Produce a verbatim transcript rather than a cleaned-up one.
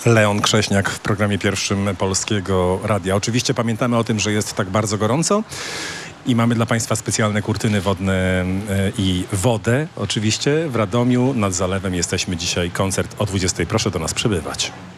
Leon Krześniak w programie pierwszym Polskiego Radia. Oczywiście pamiętamy o tym, że jest tak bardzo gorąco i mamy dla Państwa specjalne kurtyny wodne i wodę. Oczywiście w Radomiu nad zalewem jesteśmy dzisiaj, koncert o dwudziestej. Proszę do nas przybywać.